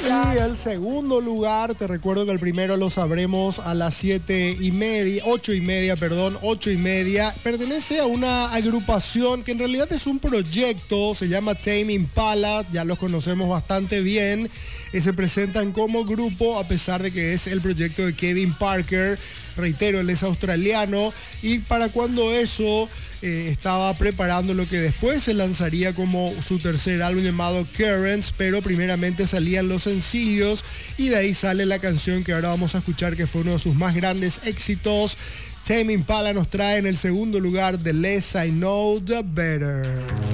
Y el segundo lugar, te recuerdo que el primero lo sabremos a las 8:30, pertenece a una agrupación que en realidad es un proyecto, se llama Tame Impala, ya los conocemos bastante bien, se presentan como grupo a pesar de que es el proyecto de Kevin Parker, reitero, él es australiano, y para cuando eso estaba preparando lo que después se lanzaría como su tercer álbum llamado Currents, pero primeramente salían los sencillos y de ahí sale la canción que ahora vamos a escuchar, que fue uno de sus más grandes éxitos. Tame Impala nos trae en el segundo lugar The Less I Know The Better.